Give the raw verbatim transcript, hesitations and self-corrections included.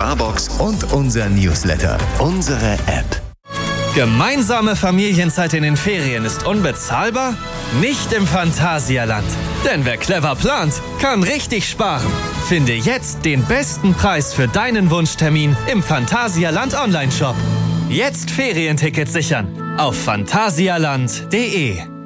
Sparbox und unser Newsletter. Unsere App. Gemeinsame Familienzeit in den Ferien ist unbezahlbar? Nicht im Phantasialand. Denn wer clever plant, kann richtig sparen. Finde jetzt den besten Preis für deinen Wunschtermin im Phantasialand Online-Shop. Jetzt Ferientickets sichern auf phantasialand punkt de.